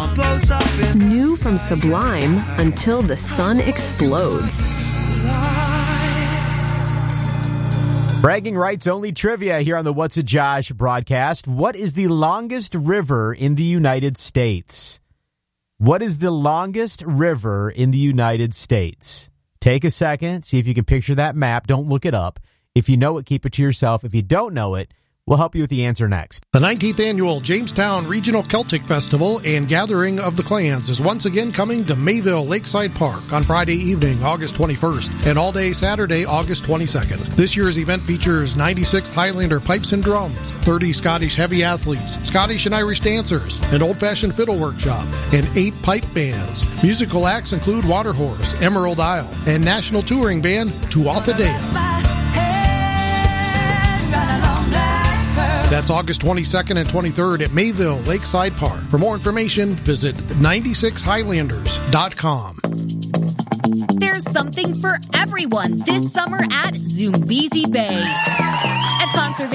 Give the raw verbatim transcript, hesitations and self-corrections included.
sun blows up in New from Sublime until the sun explodes. Bragging rights only trivia here on the What's a Josh broadcast. What is the longest river in the United States? What is the longest river in the United States? Take a second, see if you can picture that map. Don't look it up. If you know it, keep it to yourself. If you don't know it, we'll help you with the answer next. The nineteenth Annual Jamestown Regional Celtic Festival and Gathering of the Clans is once again coming to Mayville Lakeside Park on Friday evening, August twenty-first, and all day Saturday, August twenty-second. This year's event features ninety-sixth Highlander Pipes and Drums, thirty Scottish heavy athletes, Scottish and Irish dancers, an old-fashioned fiddle workshop, and eight pipe bands. Musical acts include Waterhorse, Emerald Isle, and national touring band Tuatha Dea. That's August twenty-second and twenty-third at Mayville Lakeside Park. For more information, visit ninety-six highlanders dot com. There's something for everyone this summer at Zoombezi Bay. At Conservation